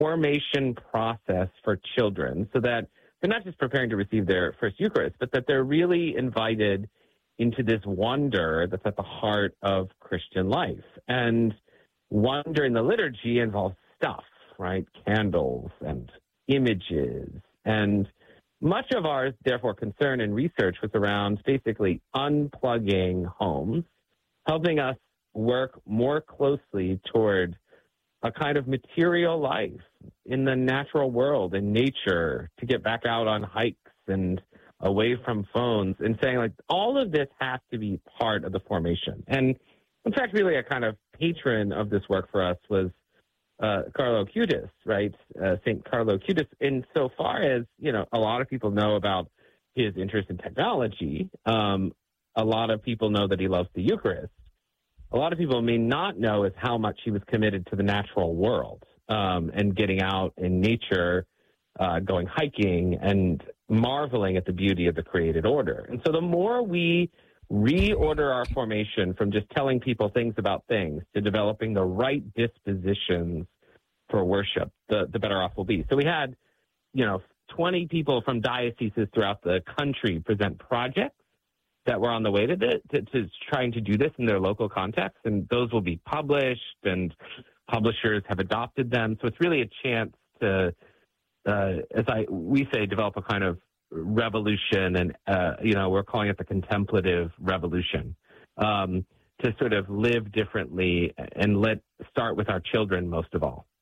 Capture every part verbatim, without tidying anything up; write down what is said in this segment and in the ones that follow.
formation process for children so that they're not just preparing to receive their first Eucharist, but that they're really invited into this wonder that's at the heart of Christian life. And wonder in the liturgy involves stuff, right? Candles and images. And much of our, therefore, concern and research was around basically unplugging homes, helping us work more closely toward a kind of material life in the natural world, in nature, to get back out on hikes and away from phones, and saying, like, all of this has to be part of the formation. And in fact, really a kind of patron of this work for us was uh, Carlo Acutis, right? Uh, Saint Carlo Acutis, insofar as, you know, a lot of people know about his interest in technology. Um, a lot of people know that he loves the Eucharist. A lot of people may not know is how much he was committed to the natural world um, and getting out in nature, uh, going hiking and marveling at the beauty of the created order. And so the more we reorder our formation from just telling people things about things to developing the right dispositions for worship, the, the better off we'll be. So we had, you know, twenty people from dioceses throughout the country present projects that were on the way to, the, to, to trying to do this in their local context, and those will be published, and publishers have adopted them. So it's really a chance to, uh, as I we say, develop a kind of revolution, and uh, you know, we're calling it the contemplative revolution, um, to sort of live differently and let start with our children most of all.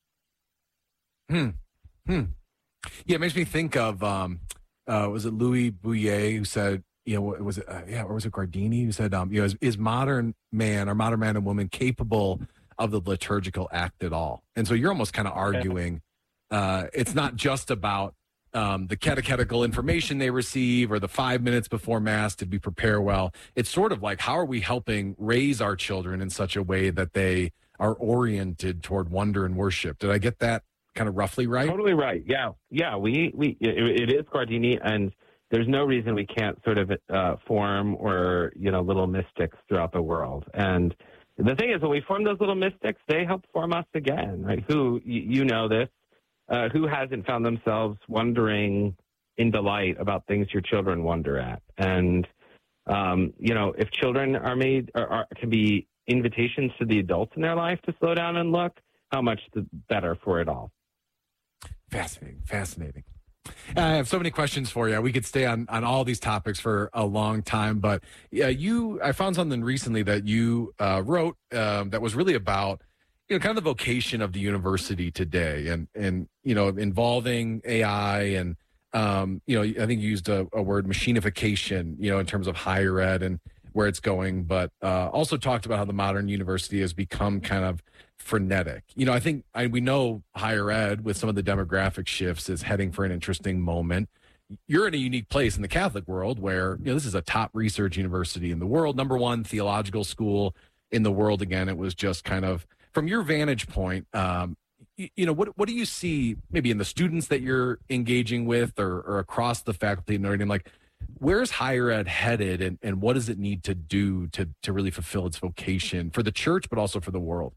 Hmm. Hmm. Yeah, it makes me think of um, uh, was it Louis Bouillet who said, you know, was it uh, yeah, or was it Gardini who said, um, you know, is, is modern man or modern man and woman capable of the liturgical act at all? And so you're almost kind of arguing uh, it's not just about Um, the catechetical information they receive or the five minutes before Mass to be prepare well. It's sort of like, how are we helping raise our children in such a way that they are oriented toward wonder and worship? Did I get that kind of roughly right? Totally right. Yeah. Yeah. We, we, it, it is Gardini, and there's no reason we can't sort of uh, form or, you know, little mystics throughout the world. And the thing is, when we form those little mystics, they help form us again, right? Who, you, you know this, Uh, who hasn't found themselves wondering in delight about things your children wonder at? And, um, you know, if children are made, or are, can be invitations to the adults in their life to slow down and look, how much the better for it all. Fascinating, fascinating. I have so many questions for you. We could stay on, on all these topics for a long time, but yeah, you, I found something recently that you uh, wrote um, that was really about, you know, kind of the vocation of the university today, and, and, you know, involving A I and, um, you know, I think you used a, a word, machinification, you know, in terms of higher ed and where it's going, but uh, also talked about how the modern university has become kind of frenetic. You know, I think I, we know higher ed with some of the demographic shifts is heading for an interesting moment. You're in a unique place in the Catholic world where, you know, this is a top research university in the world, number one theological school in the world. Again, it was just kind of, from your vantage point, um, you, you know, what what do you see maybe in the students that you're engaging with, or, or across the faculty and everything? Like, where's higher ed headed, and, and what does it need to do to to really fulfill its vocation for the church, but also for the world?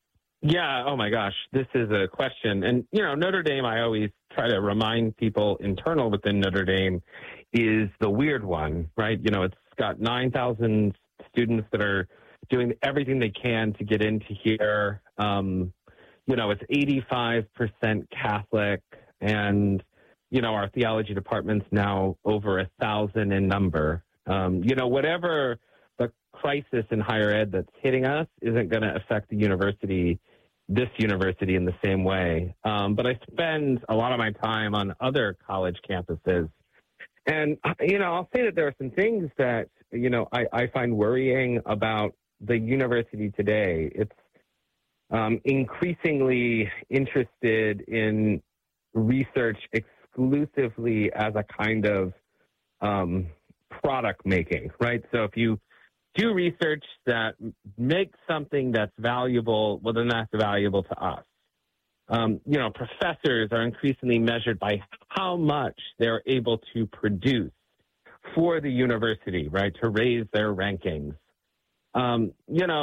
Yeah. Oh my gosh, this is a question. And, you know, Notre Dame, I always try to remind people internal within Notre Dame is the weird one, right? You know, it's got nine thousand students that are doing everything they can to get into here. Um, you know, it's eighty-five percent Catholic, and, you know, our theology department's now over a thousand in number. Um, you know, whatever the crisis in higher ed that's hitting us isn't going to affect the university, this university, in the same way. Um, but I spend a lot of my time on other college campuses. And, you know, I'll say that there are some things that, you know, I, I find worrying about the university today. It's um, increasingly interested in research exclusively as a kind of um, product making, right? So if you do research that makes something that's valuable, well, then that's valuable to us. Um, you know, professors are increasingly measured by how much they're able to produce for the university, right, to raise their rankings. Um, you know,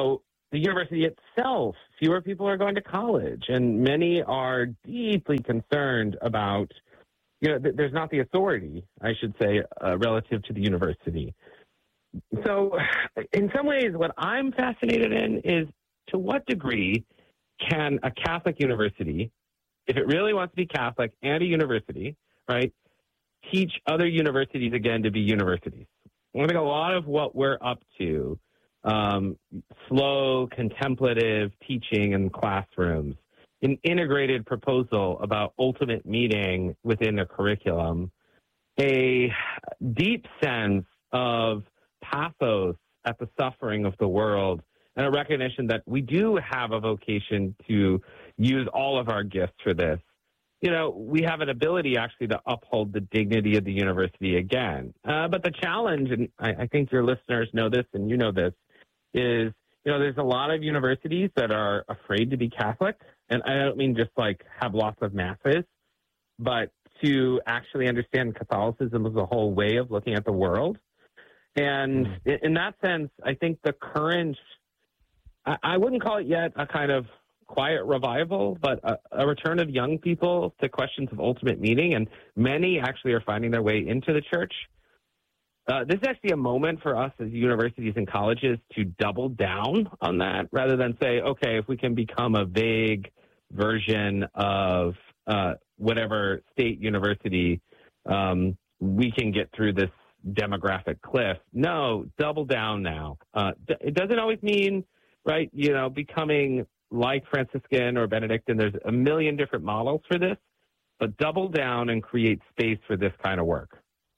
the university itself, fewer people are going to college, and many are deeply concerned about, you know, th- there's not the authority, I should say, uh, relative to the university. So in some ways, what I'm fascinated in is to what degree can a Catholic university, if it really wants to be Catholic and a university, right, teach other universities again to be universities. I think a lot of what we're up to, um, slow, contemplative teaching in classrooms, an integrated proposal about ultimate meaning within the curriculum, a deep sense of pathos at the suffering of the world, and a recognition that we do have a vocation to use all of our gifts for this. You know, we have an ability actually to uphold the dignity of the university again. Uh, but the challenge, and I, I think your listeners know this and you know this, is, you know, there's a lot of universities that are afraid to be Catholic. And I don't mean just like have lots of masses, but to actually understand Catholicism as a whole way of looking at the world. And mm. in that sense, I think the current, I, I wouldn't call it yet a kind of quiet revival, but a, a return of young people to questions of ultimate meaning, and many actually are finding their way into the church. Uh, this is actually a moment for us as universities and colleges to double down on that rather than say, okay, if we can become a vague version of uh, whatever state university, um, we can get through this demographic cliff. No, double down now. Uh, it doesn't always mean, right, you know, becoming like Franciscan or Benedictine. There's a million different models for this, but double down and create space for this kind of work.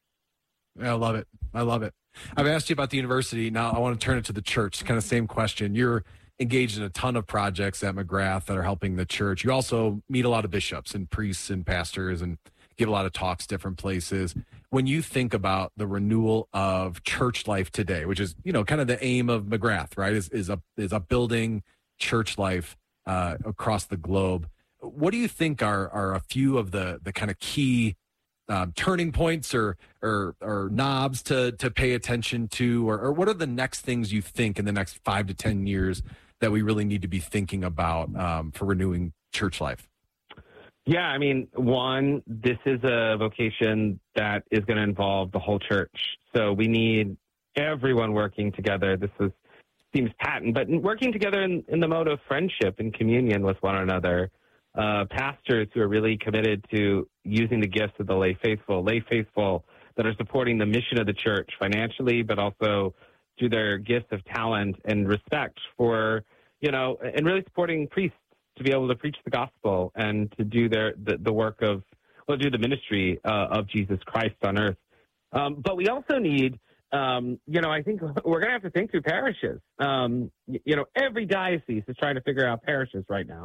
I love it. I love it. I've asked you about the university. Now I want to turn it to the church. Kind of same question. You're engaged in a ton of projects at McGrath that are helping the church. You also meet a lot of bishops and priests and pastors and give a lot of talks different places. When you think about the renewal of church life today, which is, you know, kind of the aim of McGrath, right, is is up is upbuilding church life uh, across the globe. What do you think are are a few of the the kind of key um, turning points or or or knobs to to pay attention to, or, or what are the next things you think in the next five to ten years that we really need to be thinking about um, for renewing church life? Yeah, I mean, one, this is a vocation that is going to involve the whole church. So we need everyone working together. This is, seems patent, but working together in, in the mode of friendship and communion with one another. Uh, pastors who are really committed to using the gifts of the lay faithful, lay faithful that are supporting the mission of the church financially, but also through their gifts of talent and respect for, you know, and really supporting priests to be able to preach the gospel and to do their the, the work of, well, do the ministry uh, of Jesus Christ on earth. Um, but we also need, um, you know, I think we're going to have to think through parishes. Um, you, you know, every diocese is trying to figure out parishes right now.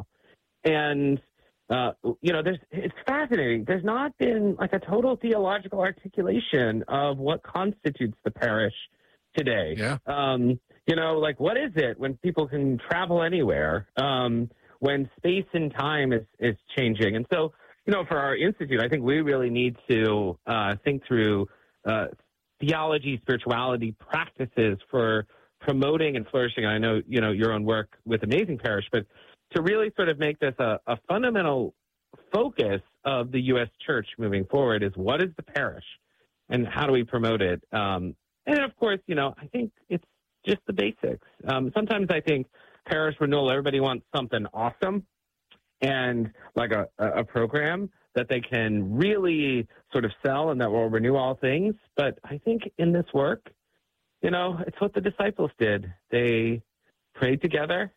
And, uh, you know, there's it's fascinating. There's not been like a total theological articulation of what constitutes the parish today. Yeah. Um, you know, like, what is it when people can travel anywhere? Um, when space and time is, is changing. And so, you know, for our institute, I think we really need to uh, think through uh, theology, spirituality practices for promoting and flourishing. And I know, you know, your own work with Amazing Parish, but to really sort of make this a, a fundamental focus of the U S church moving forward is what is the parish and how do we promote it? Um, and of course, you know, I think it's just the basics. Um, sometimes I think parish renewal, everybody wants something awesome and like a, a program that they can really sort of sell and that will renew all things. But I think in this work, you know, it's what the disciples did. They prayed together.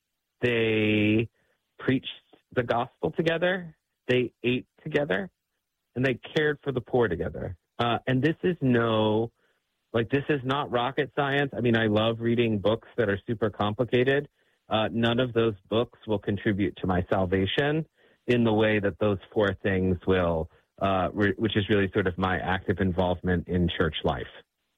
They preached the gospel together. They ate together, and they cared for the poor together. Uh, and this is no, like, this is not rocket science. I mean, I love reading books that are super complicated. Uh, none of those books will contribute to my salvation in the way that those four things will, uh, re- which is really sort of my active involvement in church life.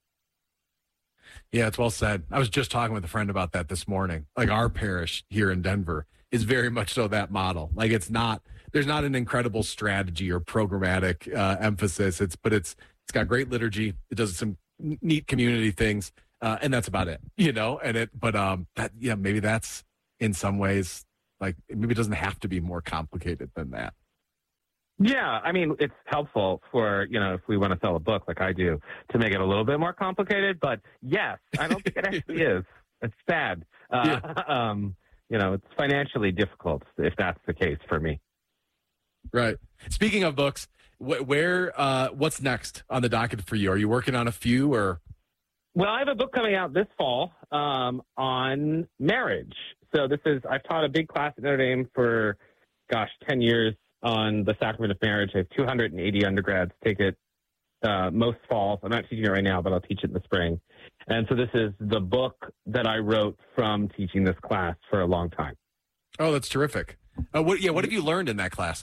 Yeah, it's well said. I was just talking with a friend about that this morning. Like, our parish here in Denver is very much so that model. Like, it's not, there's not an incredible strategy or programmatic uh, emphasis. It's, but it's, it's got great liturgy. It does some neat community things. uh, and that's about it, you know. And it, but um, that yeah, maybe that's in some ways like maybe it doesn't have to be more complicated than that. Yeah, I mean, it's helpful for, you know, if we want to sell a book like I do, to make it a little bit more complicated. But yes, I don't think it actually is. It's sad. Uh, yeah. um, you know, it's financially difficult if that's the case for me. Right. Speaking of books, wh- where, uh, what's next on the docket for you? Are you working on a few or? Well, I have a book coming out this fall um, on marriage. So this is, I've taught a big class at Notre Dame for, gosh, ten years. On the sacrament of marriage. I have two hundred eighty undergrads take it uh, most falls. I'm not teaching it right now, but I'll teach it in the spring. And so this is the book that I wrote from teaching this class for a long time. Oh, that's terrific. Uh, what, yeah, what have you learned in that class?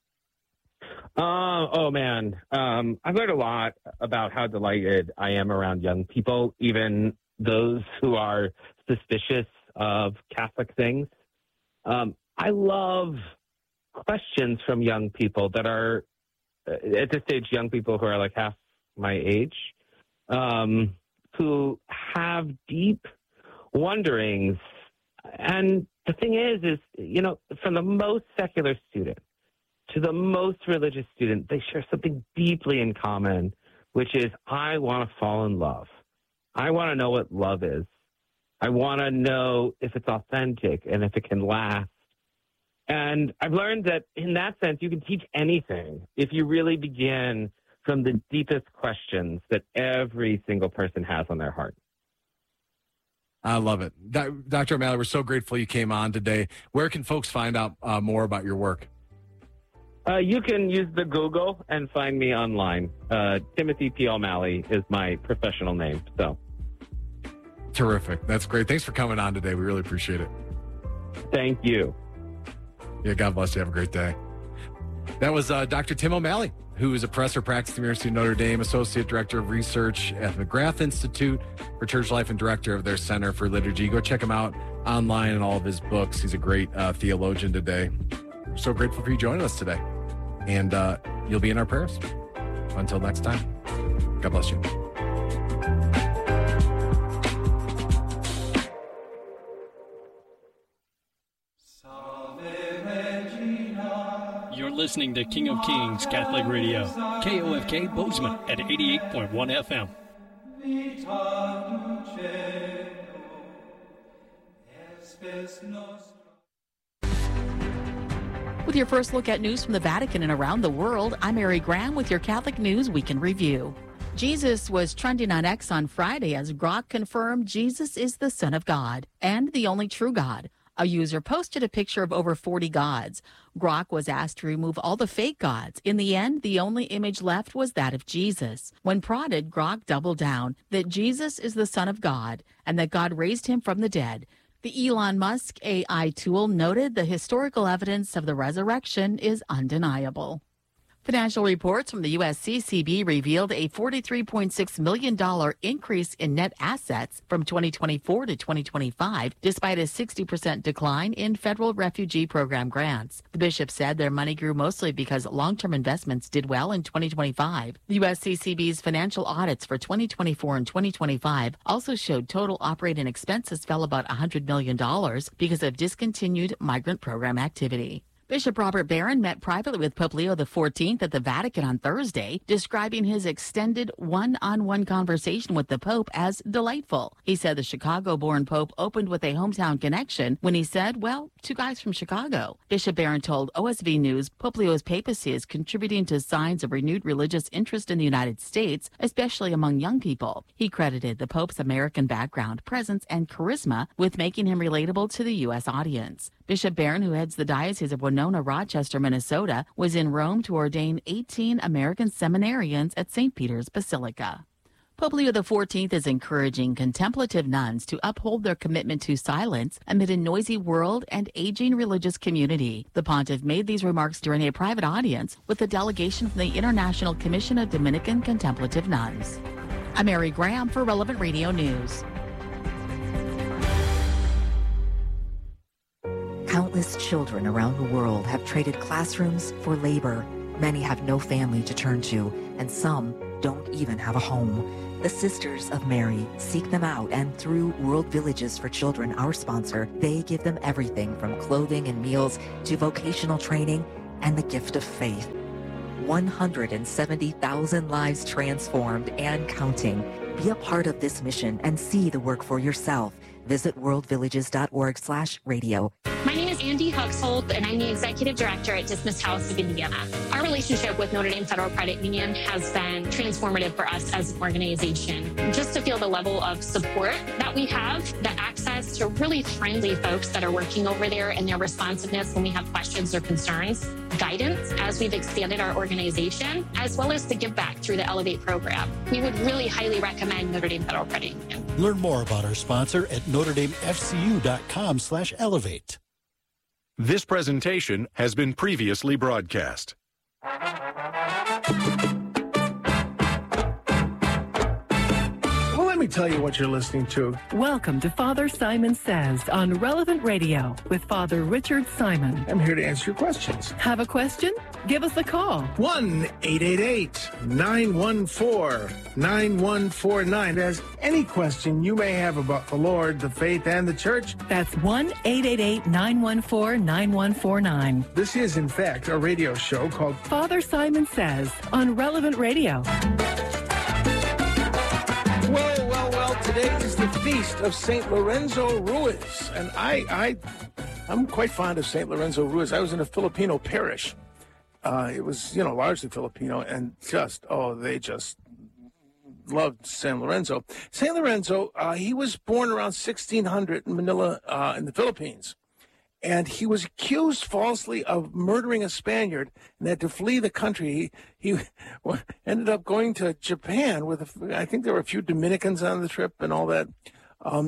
Uh, oh, man. Um, I've learned a lot about how delighted I am around young people, even those who are suspicious of Catholic things. Um, I love questions from young people that are, at this stage, young people who are like half my age, um, who have deep wonderings. And the thing is, is, you know, from the most secular student to the most religious student, they share something deeply in common, which is, I want to fall in love. I want to know what love is. I want to know if it's authentic and if it can last. And I've learned that in that sense, you can teach anything if you really begin from the deepest questions that every single person has on their heart. I love it. Doctor O'Malley, we're so grateful you came on today. Where can folks find out uh, more about your work? Uh, you can use the Google and find me online. Uh, Timothy P. O'Malley is my professional name. So, terrific. That's great. Thanks for coming on today. We really appreciate it. Thank you. Yeah, God bless you. Have a great day. That was uh, Doctor Tim O'Malley, who is a professor practicing at the University of Notre Dame, Associate Director of Research at the McGrath Institute for Church Life and Director of their Center for Liturgy. Go check him out online and all of his books. He's a great uh, theologian today. We're so grateful for you joining us today. And uh, you'll be in our prayers. Until next time, God bless you. Listening to King of Kings Catholic Radio, K O F K Bozeman at eighty-eight point one F M. With your first look at news from the Vatican and around the world, I'm Mary Graham with your Catholic News Week in Review. Jesus was trending on X on Friday as Grok confirmed Jesus is the Son of God and the only true God. A user posted a picture of over forty gods. Grok was asked to remove all the fake gods. In the end, the only image left was that of Jesus. When prodded, Grok doubled down that Jesus is the Son of God and that God raised him from the dead. The Elon Musk A I tool noted the historical evidence of the resurrection is undeniable. Financial reports from the U S C C B revealed a forty-three point six million dollars increase in net assets from twenty twenty-four to twenty twenty-five, despite a sixty percent decline in federal refugee program grants. The bishop said their money grew mostly because long-term investments did well in twenty twenty-five. The U S C C B's financial audits for twenty twenty-four and twenty twenty-five also showed total operating expenses fell about one hundred million dollars because of discontinued migrant program activity. Bishop Robert Barron met privately with Pope Leo the fourteenth at the Vatican on Thursday, describing his extended one-on-one conversation with the Pope as delightful. He said the Chicago-born Pope opened with a hometown connection when he said, well, two guys from Chicago. Bishop Barron told O S V News Pope Leo's papacy is contributing to signs of renewed religious interest in the United States, especially among young people. He credited the Pope's American background, presence, and charisma with making him relatable to the U S audience. Bishop Barron, who heads the Diocese of Winona, Rochester, Minnesota, was in Rome to ordain eighteen American seminarians at Saint Peter's Basilica. Pope Leo the fourteenth is encouraging contemplative nuns to uphold their commitment to silence amid a noisy world and aging religious community. The pontiff made these remarks during a private audience with a delegation from the International Commission of Dominican Contemplative Nuns. I'm Mary Graham for Relevant Radio News. Countless children around the world have traded classrooms for labor. Many have no family to turn to, and some don't even have a home. The Sisters of Mary. Seek them out, and through World Villages for Children, our sponsor, they give them everything from clothing and meals to vocational training and the gift of faith. one hundred seventy thousand lives transformed and counting. Be a part of this mission and see the work for yourself. Visit worldvillages.org slash radio. My name is Andy Huxhold, and I'm the Executive Director at Dismiss House of Indiana. Our relationship with Notre Dame Federal Credit Union has been transformative for us as an organization. Just to feel the level of support that we have, the access to really friendly folks that are working over there, and their responsiveness when we have questions or concerns, guidance as we've expanded our organization, as well as the give back through the Elevate program. We would really highly recommend Notre Dame Federal Credit Union. Learn more about our sponsor at NotreDameFCU.com slash elevate. This presentation has been previously broadcast. Well, let me tell you what you're listening to. Welcome to Father Simon Says on Relevant Radio with Father Richard Simon. I'm here to answer your questions. Have a question? Give us a call. one eight eight eight, nine one four, nine one four nine. As any question you may have about the Lord, the faith, and the church. That's one eight eight eight, nine one four, nine one four nine. This is, in fact, a radio show called Father Simon Says on Relevant Radio. Well, well, well, today is the feast of Saint Lorenzo Ruiz. And I, I, I'm quite fond of Saint Lorenzo Ruiz. I was in a Filipino parish. Uh, it was, you know, largely Filipino, and just, oh, they just loved San Lorenzo. Saint Lorenzo, uh, he was born around sixteen hundred in Manila, uh, in the Philippines. And he was accused falsely of murdering a Spaniard and had to flee the country. He, he ended up going to Japan with, a, I think there were a few Dominicans on the trip and all that. Um,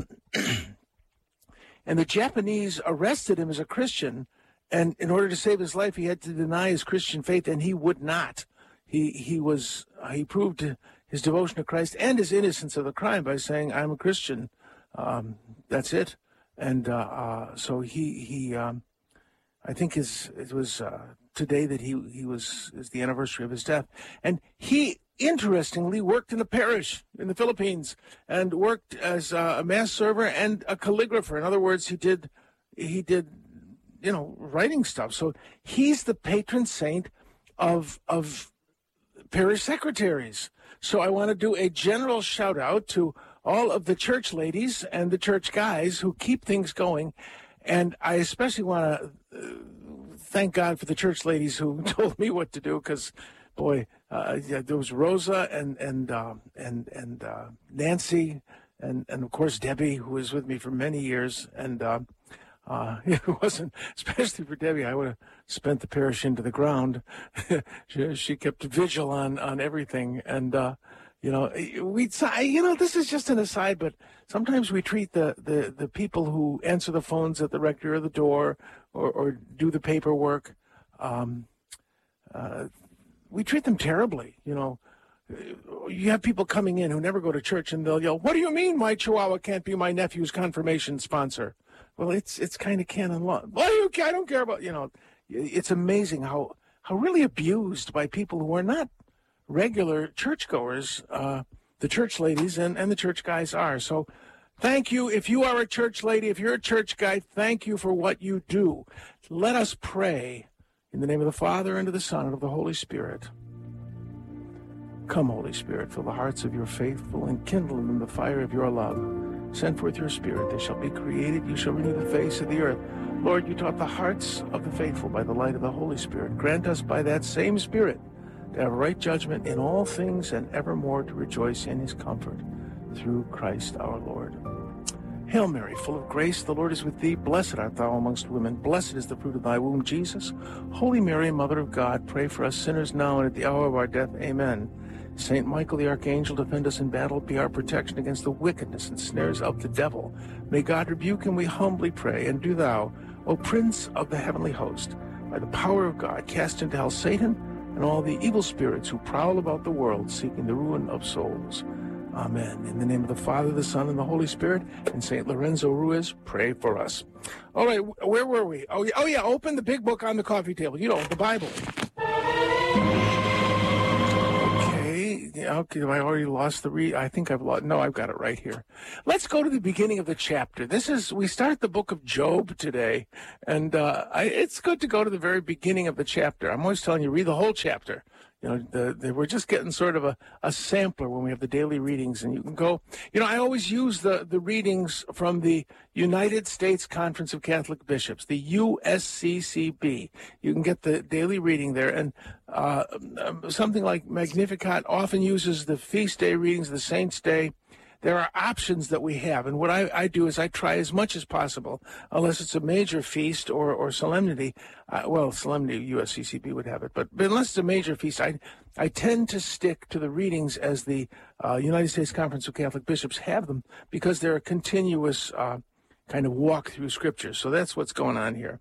and the Japanese arrested him as a Christian. And in order to save his life, he had to deny his Christian faith, and he would not. He he was he proved his devotion to Christ and his innocence of the crime by saying, "I'm a Christian." Um, that's it. And uh, uh, so he he um, I think his it was uh, today that he he was is the anniversary of his death, and he interestingly worked in a parish in the Philippines and worked as a mass server and a calligrapher. In other words, he did he did. you know, writing stuff. So he's the patron saint of of parish secretaries. So I want to do a general shout out to all of the church ladies and the church guys who keep things going. And I especially want to uh, thank God for the church ladies who told me what to do, because, boy, uh, yeah, there was Rosa and and uh, and and uh, Nancy and and of course Debbie, who was with me for many years. And uh, Uh, if it wasn't, especially for Debbie, I would have spent the parish into the ground. she, she kept vigil on, on everything. And, uh, you know, we, you know, this is just an aside, but sometimes we treat the, the, the people who answer the phones at the rectory or the door or, or do the paperwork, um, uh, we treat them terribly. You know, you have people coming in who never go to church, and they'll yell, "What do you mean my Chihuahua can't be my nephew's confirmation sponsor?" Well, it's it's kind of canon law. Well, you, I don't care about, you know, it's amazing how, how really abused by people who are not regular churchgoers, uh, the church ladies and, and the church guys are. So thank you. If you are a church lady, if you're a church guy, thank you for what you do. Let us pray in the name of the Father, and of the Son, and of the Holy Spirit. Come, Holy Spirit, fill the hearts of your faithful and kindle in them the fire of your love. Send forth your Spirit, they shall be created, you shall renew the face of the earth. Lord, you taught the hearts of the faithful by the light of the Holy Spirit. Grant us by that same Spirit to have right judgment in all things, and evermore to rejoice in his comfort, through Christ our Lord. Hail Mary, full of grace, the Lord is with thee. Blessed art thou amongst women. Blessed is the fruit of thy womb, Jesus. Holy Mary, Mother of God, pray for us sinners now and at the hour of our death. Amen. Saint Michael the Archangel, defend us in battle, be our protection against the wickedness and snares of the devil. May God rebuke him, we humbly pray. And do thou, O Prince of the heavenly host, by the power of God, cast into hell Satan and all the evil spirits who prowl about the world, seeking the ruin of souls. Amen. In the name of the Father, the Son, and the Holy Spirit, and Saint Lorenzo Ruiz, pray for us. All right, where were we? Oh, oh yeah, open the big book on the coffee table. You know, the Bible. Uh, okay, have I already lost the read? I think I've lost. No, I've got it right here. Let's go to the beginning of the chapter. This is, we start the book of Job today, and uh, I, it's good to go to the very beginning of the chapter. I'm always telling you, read the whole chapter. You know, the, the, we're just getting sort of a, a sampler when we have the daily readings, and you can go, you know, I always use the, the readings from the United States Conference of Catholic Bishops, the U S C C B. You can get the daily reading there, and uh, something like Magnificat often uses the feast day readings, the Saints' Day. There are options that we have, and what I, I do is I try as much as possible, unless it's a major feast or, or solemnity. Uh, well, solemnity, U S C C B would have it, but, but unless it's a major feast, I, I tend to stick to the readings as the uh, United States Conference of Catholic Bishops have them, because they're a continuous uh, kind of walk through Scripture. So that's what's going on here.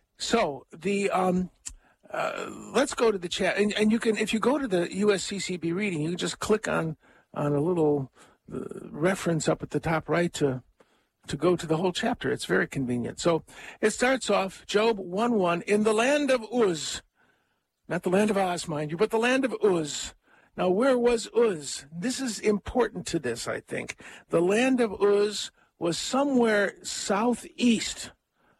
So the um, uh, let's go to the chat, and, and you can, if you go to the U S C C B reading, you can just click on on a little the reference up at the top right to to go to the whole chapter. It's very convenient. So it starts off, Job one one, in the land of Uz, not the land of Oz, mind you, but the land of Uz. Now, where was Uz? This is important to this, I think. The land of Uz was somewhere southeast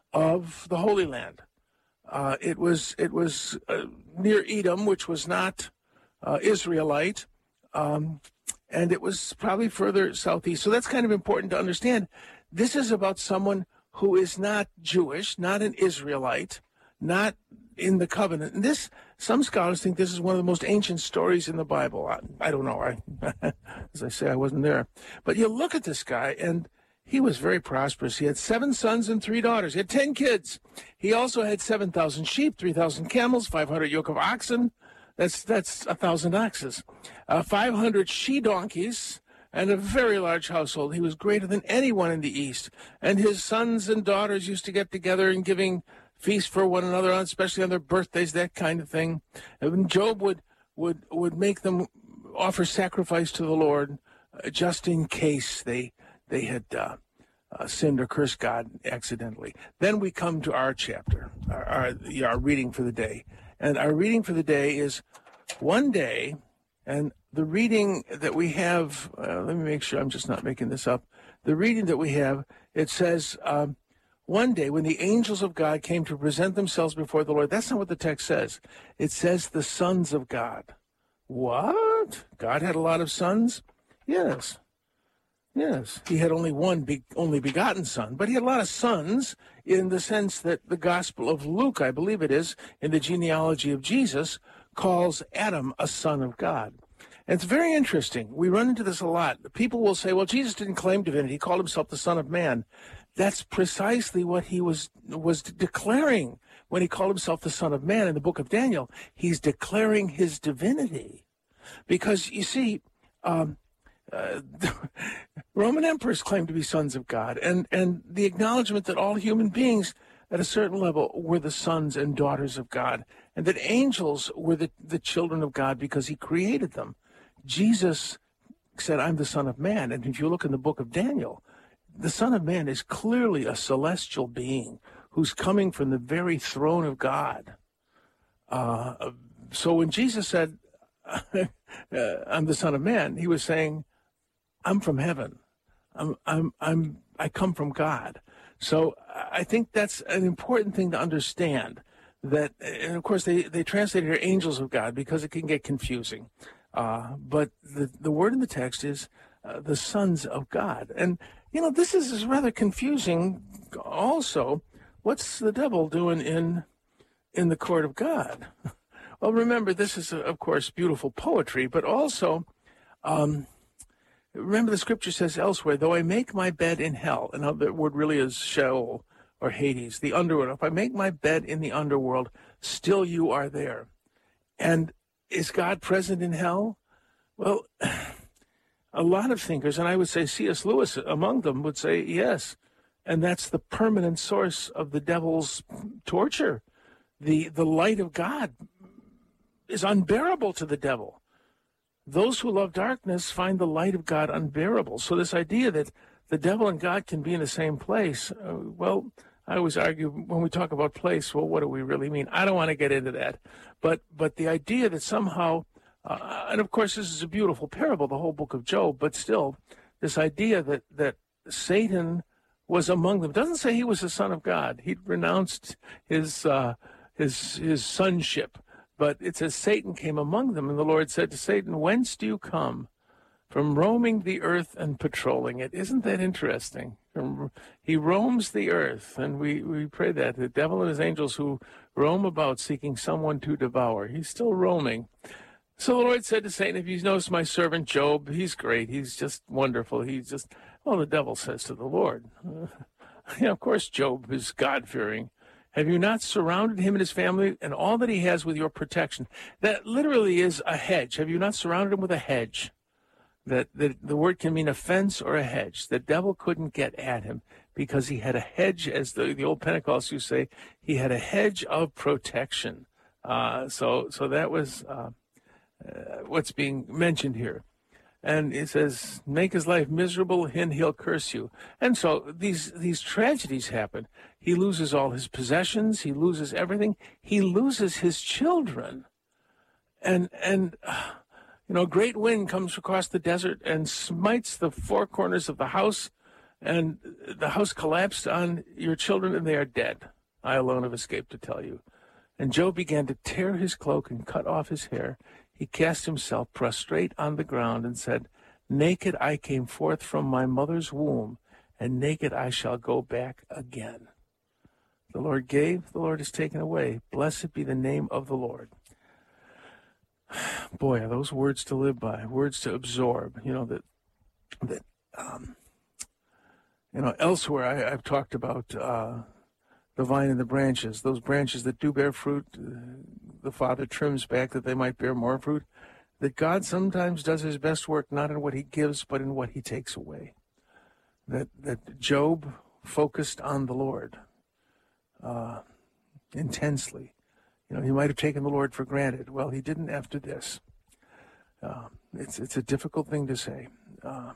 of the Holy Land. Uh, it was it was uh, near Edom, which was not uh, Israelite. Um, And it was probably further southeast. So that's kind of important to understand. This is about someone who is not Jewish, not an Israelite, not in the covenant. And this, some scholars think this is one of the most ancient stories in the Bible. I, I don't know. I, as I say, I wasn't there. But you look at this guy, and he was very prosperous. He had seven sons and three daughters. He had ten kids. He also had seven thousand sheep, three thousand camels, five hundred yoke of oxen. That's that's a thousand oxes, uh, five hundred she-donkeys, and a very large household. He was greater than anyone in the East. And his sons and daughters used to get together and giving feasts for one another, especially on their birthdays, that kind of thing. And Job would, would, would make them offer sacrifice to the Lord uh, just in case they, they had uh, uh, sinned or cursed God accidentally. Then we come to our chapter, our, our, our reading for the day. And our reading for the day is one day, and the reading that we have, uh, let me make sure I'm just not making this up. The reading that we have, it says, um, one day when the angels of God came to present themselves before the Lord. That's not what the text says. It says the sons of God. What? God had a lot of sons? Yes. Yes, he had only one be- only begotten son, but he had a lot of sons in the sense that the Gospel of Luke, I believe it is, in the genealogy of Jesus, calls Adam a son of God. And it's very interesting. We run into this a lot. People will say, well, Jesus didn't claim divinity. He called himself the Son of Man. That's precisely what he was was declaring when he called himself the Son of Man in the book of Daniel. He's declaring his divinity. Because, you see, um, Uh, Roman emperors claimed to be sons of God, and, and the acknowledgement that all human beings at a certain level were the sons and daughters of God, and that angels were the, the children of God because he created them. Jesus said, I'm the Son of Man, and if you look in the book of Daniel, the Son of Man is clearly a celestial being who's coming from the very throne of God. Uh, so when Jesus said, uh, I'm the Son of Man, he was saying, I'm from heaven. I'm, I'm, I'm, I come from God. So I think that's an important thing to understand. That, and of course, they, they translate here angels of God because it can get confusing. Uh, but the, the word in the text is uh, the sons of God. And, you know, this is, is rather confusing also. What's the devil doing in in the court of God? Well, remember, this is, of course, beautiful poetry, but also, um, remember the scripture says elsewhere, though I make my bed in hell, and the word really is Sheol or Hades, the underworld. If I make my bed in the underworld, still you are there. And is God present in hell? Well, a lot of thinkers, and I would say C S Lewis among them, would say yes. And that's the permanent source of the devil's torture. The, the light of God is unbearable to the devil. Those who love darkness find the light of God unbearable. So this idea that the devil and God can be in the same place, uh, well, I always argue when we talk about place, well, what do we really mean? I don't want to get into that. But but the idea that somehow Uh, and of course, this is a beautiful parable, the whole book of Job, but still, this idea that, that Satan was among them. It doesn't say he was the son of God. He renounced his, uh, his, his sonship, but it says Satan came among them, and the Lord said to Satan, "Whence do you come?" "From roaming the earth and patrolling it." Isn't that interesting? He roams the earth, and we, we pray that. The devil and his angels who roam about seeking someone to devour. He's still roaming. So the Lord said to Satan, "If you notice my servant Job, he's great. He's just wonderful. He's just," well, the devil says to the Lord, uh, yeah, of course Job is God-fearing. "Have you not surrounded him and his family and all that he has with your protection?" That literally is a hedge. Have you not surrounded him with a hedge? That, that the word can mean a fence or a hedge. The devil couldn't get at him because he had a hedge, as the, the old Pentecostals used to say, he had a hedge of protection. Uh, so so that was uh, uh, what's being mentioned here. And it says, "Make his life miserable, and he'll curse you." And so these these tragedies happen. He loses all his possessions. He loses everything. He loses his children. And, and uh, you know, a great wind comes across the desert and smites the four corners of the house, and the house collapsed on your children, and they are dead. I alone have escaped to tell you. And Job began to tear his cloak and cut off his hair. He cast himself prostrate on the ground and said, "Naked I came forth from my mother's womb, and naked I shall go back again." The Lord gave, the Lord has taken away. Blessed be the name of the Lord. Boy, are those words to live by, words to absorb. You know, that, that um, you know, elsewhere I, I've talked about uh, the vine and the branches, those branches that do bear fruit, uh, the Father trims back that they might bear more fruit, that God sometimes does his best work not in what he gives, but in what he takes away. That, that Job focused on the Lord uh, intensely. You know, he might have taken the Lord for granted. Well, he didn't after this. Uh, it's it's a difficult thing to say. Uh,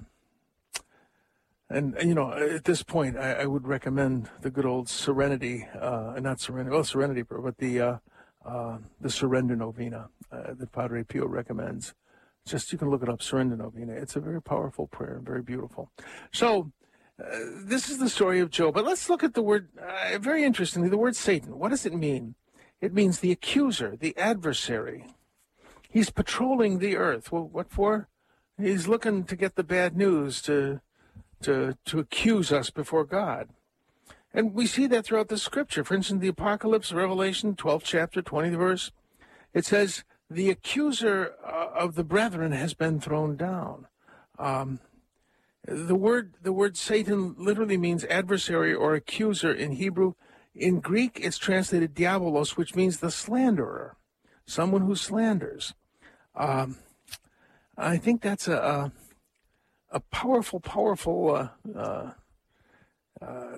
and, you know, at this point, I, I would recommend the good old Serenity, uh, not Serenity, well, Serenity, but the uh, uh, the Surrender Novena uh, that Padre Pio recommends. Just, you can look it up, Surrender Novena. It's a very powerful prayer, very beautiful. So, uh, this is the story of Job. But let's look at the word, uh, very interestingly, the word Satan. What does it mean? It means the accuser, the adversary. He's patrolling the earth. Well, what for? He's looking to get the bad news, to, to, to accuse us before God. And we see that throughout the scripture. For instance, the Apocalypse, Revelation, twelfth chapter, twentieth verse. It says, "The accuser uh, of the brethren has been thrown down." Um, the word, the word Satan literally means adversary or accuser in Hebrew. In Greek, it's translated diabolos, which means the slanderer, someone who slanders. Um, I think that's a a, a powerful, powerful uh, uh, uh,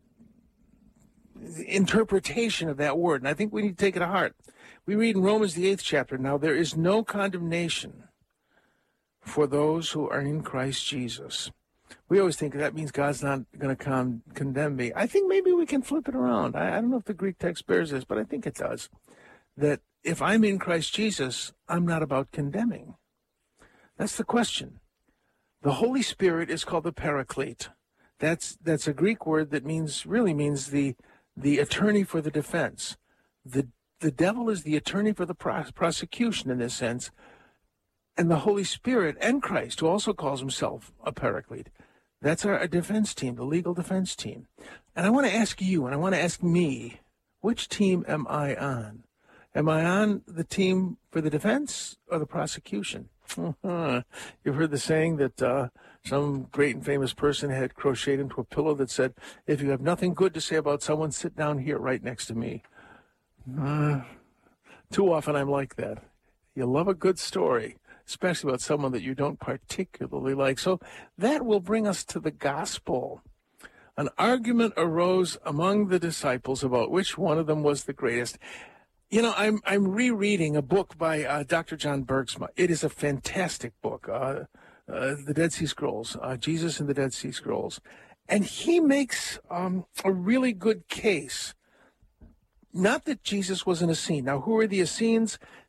interpretation of that word, and I think we need to take it to heart. We read in Romans, the eighth chapter, "Now there is no condemnation for those who are in Christ Jesus." We always think that means God's not going to con- condemn me. I think maybe we can flip it around. I, I don't know if the Greek text bears this, but I think it does. That if I'm in Christ Jesus, I'm not about condemning. That's the question. The Holy Spirit is called the Paraclete. That's that's a Greek word that means really means the the attorney for the defense. The the devil is the attorney for the pros- prosecution in this sense. And the Holy Spirit and Christ, who also calls himself a Paraclete, that's our, our defense team, the legal defense team. And I want to ask you, and I want to ask me, which team am I on? Am I on the team for the defense or the prosecution? Uh-huh. You've heard the saying that uh, some great and famous person had crocheted into a pillow that said, "If you have nothing good to say about someone, sit down here right next to me." Uh, too often I'm like that. You love a good story, especially about someone that you don't particularly like. So that will bring us to the gospel. An argument arose among the disciples about which one of them was the greatest. You know, I'm I'm rereading a book by uh, Doctor John Bergsma. It is a fantastic book, uh, uh, The Dead Sea Scrolls, uh, Jesus and the Dead Sea Scrolls. And he makes um, a really good case. Not that Jesus was an Essene. Now, who are the Essenes?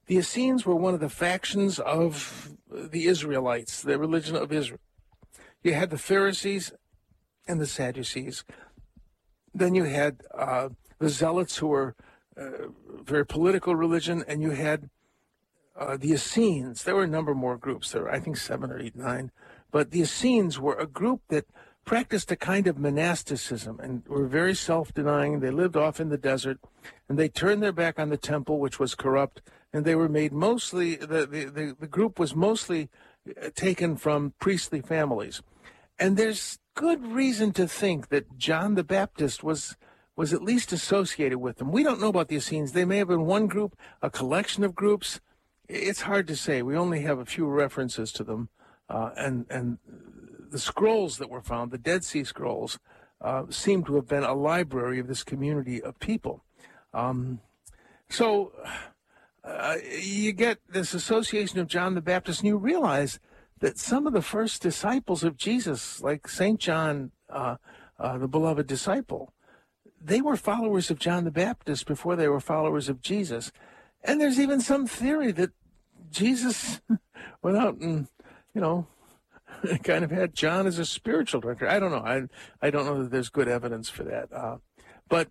The Essenes were one of the factions of the Israelites, the religion of Israel. You had the Pharisees and the Sadducees. Then you had uh, the Zealots, who were uh, very political religion, and you had uh, the Essenes. There were a number more groups. There were, I think, seven or eight, nine. But the Essenes were a group that practiced a kind of monasticism and were very self-denying. They lived off in the desert, and they turned their back on the temple, which was corrupt, and they were made mostly, the, the, the, the group was mostly taken from priestly families. And there's good reason to think that John the Baptist was was at least associated with them. We don't know about the Essenes. They may have been one group, a collection of groups. It's hard to say. We only have a few references to them. Uh, and, and the scrolls that were found, the Dead Sea Scrolls, uh, seem to have been a library of this community of people. Um, so uh, you get this association of John the Baptist, and you realize that some of the first disciples of Jesus, like Saint John, uh, uh, the beloved disciple, they were followers of John the Baptist before they were followers of Jesus. And there's even some theory that Jesus went out and, you know, kind of had John as a spiritual director. I don't know. I I don't know that there's good evidence for that. Uh, but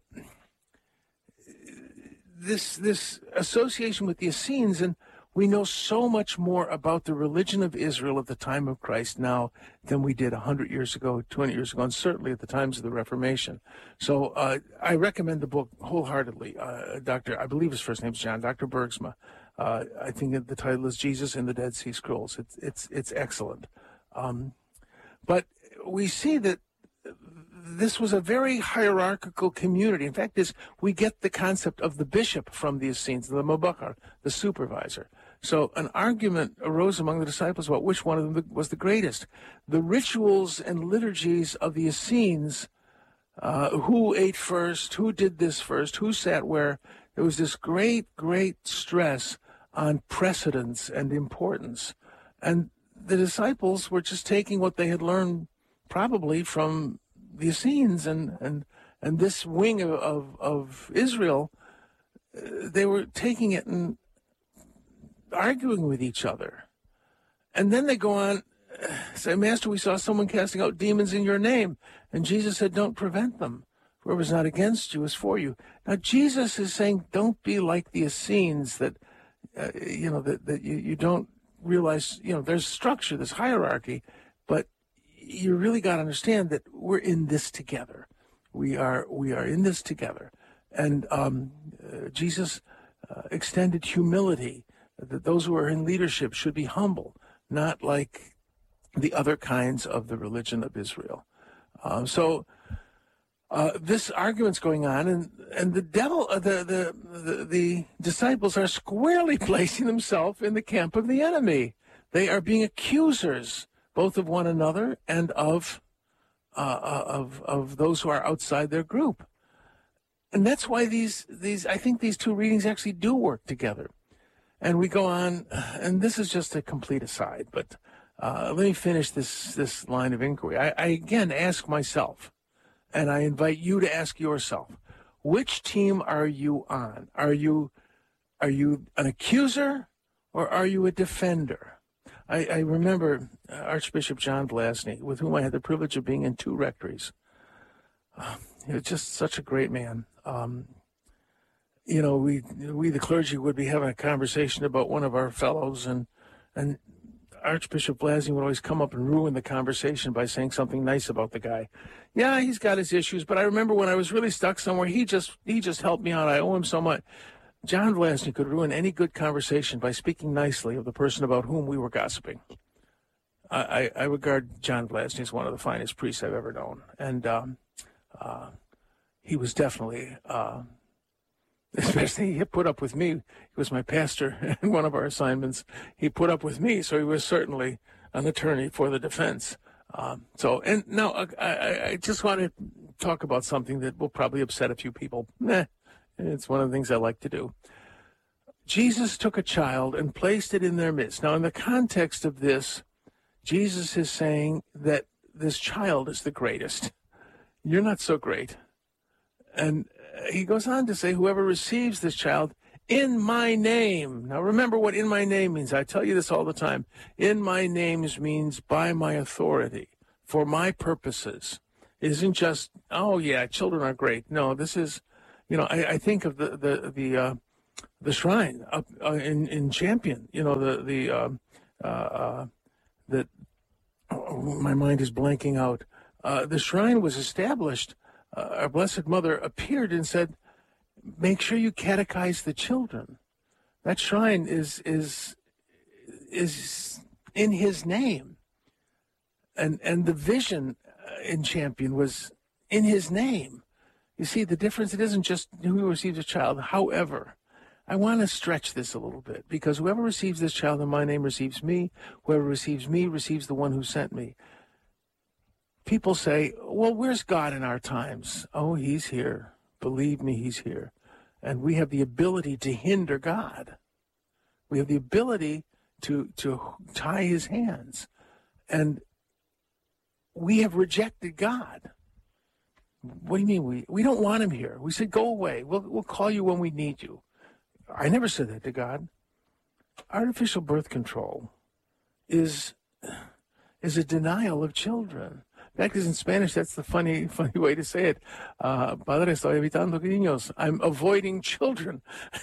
this this association with the Essenes, and we know so much more about the religion of Israel at the time of Christ now than we did one hundred years ago, two hundred years ago, and certainly at the times of the Reformation. So uh, I recommend the book wholeheartedly. Uh, Doctor, I believe his first name is John, Doctor Bergsma. Uh, I think the title is Jesus in the Dead Sea Scrolls. It's it's it's excellent. Um, but we see that this was a very hierarchical community. In fact, this, we get the concept of the bishop from the Essenes, the Mubakar, the supervisor. So an argument arose among the disciples about which one of them was the greatest. The rituals and liturgies of the Essenes, uh, who ate first, who did this first, who sat where, there was this great, great stress on precedence and importance. And the disciples were just taking what they had learned probably from the Essenes and, and, and this wing of, of, of Israel. Uh, they were taking it and arguing with each other. And then they go on, uh, say, Master, we saw someone casting out demons in your name. And Jesus said, don't prevent them. Whoever's not against you is for you. Now, Jesus is saying, don't be like the Essenes, that, uh, you know, that, that you, you don't realize, you know, there's structure, there's hierarchy, but you really got to understand that we're in this together. We are we are in this together. And um, uh, Jesus uh, extended humility, that those who are in leadership should be humble, not like the other kinds of the religion of Israel. Uh, so uh, this argument's going on, and, and the devil, uh, the, the, the, the disciples are squarely placing themselves in the camp of the enemy. They are being accusers, both of one another and of, uh, of, of those who are outside their group. And that's why these, these, I think these two readings actually do work together. And we go on, and this is just a complete aside, but uh, let me finish this, this line of inquiry. I, I again ask myself, and I invite you to ask yourself, which team are you on? Are you, are you an accuser, or are you a defender? I, I remember Archbishop John Blasny, with whom I had the privilege of being in two rectories. Uh, he was just such a great man. Um, you know, we we the clergy would be having a conversation about one of our fellows, and and Archbishop Blasny would always come up and ruin the conversation by saying something nice about the guy. Yeah, he's got his issues, but I remember when I was really stuck somewhere, he just he just helped me out. I owe him so much. John Blasny could ruin any good conversation by speaking nicely of the person about whom we were gossiping. I, I, I regard John Blasny as one of the finest priests I've ever known, and um, uh, he was definitely, uh, especially he put up with me. He was my pastor in one of our assignments. He put up with me, so he was certainly an attorney for the defense. Um, so, and now uh, I, I just want to talk about something that will probably upset a few people. Nah. It's one of the things I like to do. Jesus took a child and placed it in their midst. Now, in the context of this, Jesus is saying that this child is the greatest. You're not so great. And he goes on to say, whoever receives this child In my name. Now, remember what in my name means. I tell you this all the time. In my names means by my authority, for my purposes. It isn't just, oh, yeah, children are great. No, this is, you know, I, I think of the the the, uh, the shrine up uh, in, in Champion, you know, the, the, um, uh, uh, the oh, my mind is blanking out. Uh, the shrine was established. Uh, our Blessed Mother appeared and said, make sure you catechize the children. That shrine is is is in his name. And and the vision in Champion was in his name. You see, the difference, it isn't just who receives a child. However, I want to stretch this a little bit, because whoever receives this child in my name receives me. Whoever receives me receives the one who sent me. People say, well, where's God in our times? Oh, he's here. Believe me, he's here. And we have the ability to hinder God. We have the ability to, to tie his hands. And we have rejected God. What do you mean? We we don't want him here. We said, go away. We'll, we'll call you when we need you. I never said that to God. Artificial birth control is, is a denial of children. In fact, in Spanish, that's the funny, funny way to say it. Uh, Padre, estoy evitando niños. I'm avoiding children.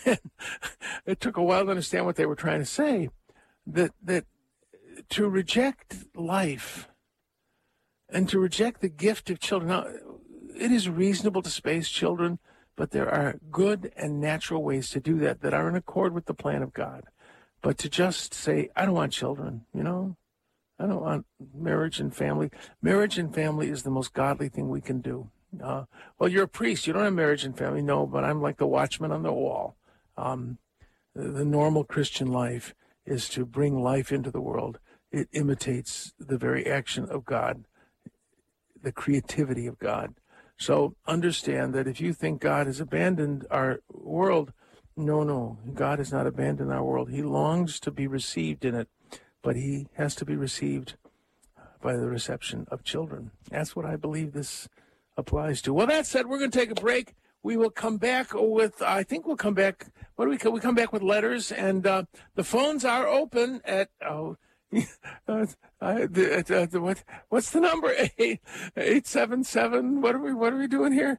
It took a while to understand what they were trying to say. That that to reject life and to reject the gift of children. Now, it is reasonable to space children, but there are good and natural ways to do that that are in accord with the plan of God. But to just say, I don't want children, you know? I don't want marriage and family. Marriage and family is the most godly thing we can do. Uh, well, you're a priest. You don't have marriage and family. No, but I'm like the watchman on the wall. Um, the, the normal Christian life is to bring life into the world. It imitates the very action of God, the creativity of God. So understand that if you think God has abandoned our world, no, no, God has not abandoned our world. He longs to be received in it. But he has to be received by the reception of children. That's what I believe this applies to. Well, that said, we're going to take a break. We will come back with, I think we'll come back, what do we, we come back with letters, and uh, the phones are open at, oh, uh, uh, the, uh, what, what's the number? Eight, eight seven seven, what are we, what are we doing here?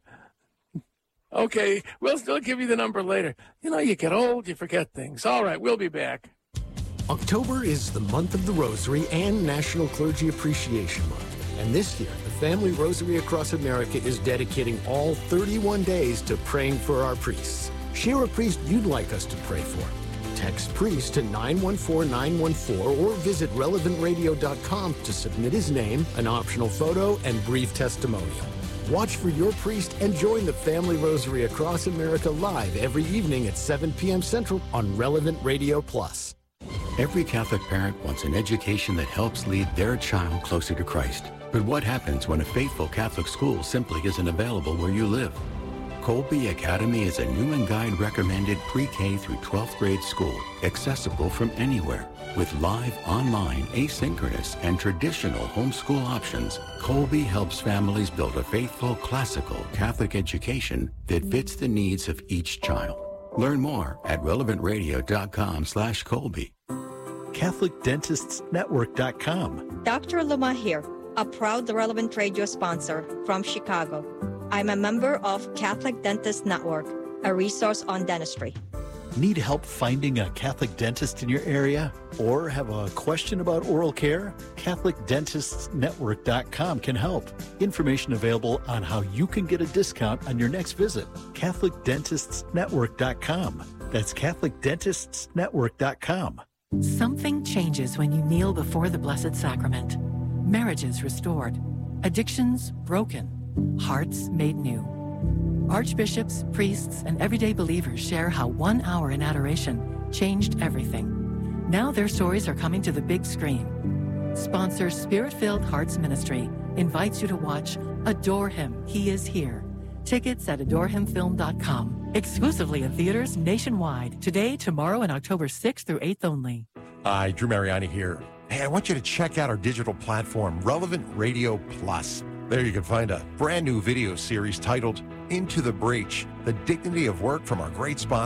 Okay, we'll still give you the number later. You know, you get old, you forget things. All right, we'll be back. October is the month of the Rosary and National Clergy Appreciation Month. And this year, the Family Rosary Across America is dedicating all thirty-one days to praying for our priests. Share a priest you'd like us to pray for. Text priest to nine one four nine one four or visit relevant radio dot com to submit his name, an optional photo, and brief testimonial. Watch for your priest and join the Family Rosary Across America live every evening at seven p.m. Central on Relevant Radio Plus. Every Catholic parent wants an education that helps lead their child closer to Christ. But what happens when a faithful Catholic school simply isn't available where you live? Colby Academy is a new and guide recommended pre-K through twelfth grade school, accessible from anywhere. With live, online, asynchronous, and traditional homeschool options, Colby helps families build a faithful, classical Catholic education that fits the needs of each child. Learn more at relevant radio dot com slash Colby. Catholic Dentists Network dot com. Doctor Luma here, a proud Relevant Radio sponsor from Chicago. I'm a member of Catholic Dentists Network, a resource on dentistry. Need help finding a Catholic dentist in your area? Or have a question about oral care? Catholic Dentists Network dot com can help. Information available on how you can get a discount on your next visit. Catholic Dentists Network dot com. That's Catholic Dentists Network dot com. Something changes when you kneel before the Blessed Sacrament. Marriages restored, addictions broken, hearts made new. Archbishops, priests, and everyday believers share how one hour in adoration changed everything. Now their stories are coming to the big screen. Sponsor Spirit-Filled Hearts Ministry invites you to watch Adore Him, He Is Here. Tickets at adore him film dot com. Exclusively in theaters nationwide. Today, tomorrow, and October sixth through eighth only. Hi, Drew Mariani here. Hey, I want you to check out our digital platform, Relevant Radio Plus. There you can find a brand new video series titled Into the Breach, The Dignity of Work from our great sponsor.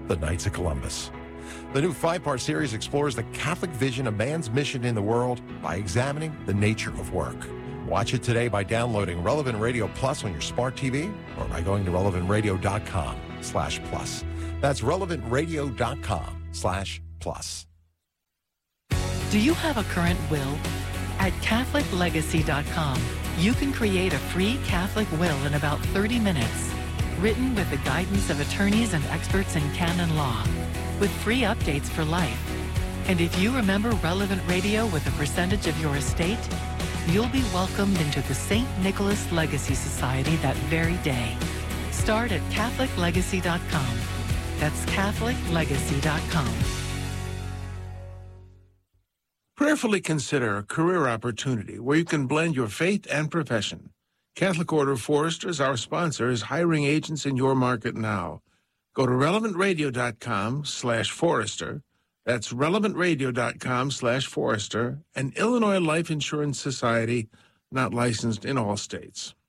the Knights of Columbus. The new five-part series explores the Catholic vision of man's mission in the world by examining the nature of work. Watch it today by downloading Relevant Radio Plus on your smart T V or by going to relevant radio dot com slash plus. That's relevant radio dot com slash plus. Do you have a current will? At Catholic Legacy dot com, you can create a free Catholic will in about thirty minutes, written with the guidance of attorneys and experts in canon law, with free updates for life. And if you remember Relevant Radio with a percentage of your estate, you'll be welcomed into the Saint Nicholas Legacy Society that very day. Start at Catholic Legacy dot com. That's Catholic Legacy dot com. Prayerfully consider a career opportunity where you can blend your faith and profession. Catholic Order of Foresters, our sponsor, is hiring agents in your market now. Go to relevant radio dot com slash forester. That's relevant radio dot com slash forester, an Illinois Life Insurance Society not licensed in all states.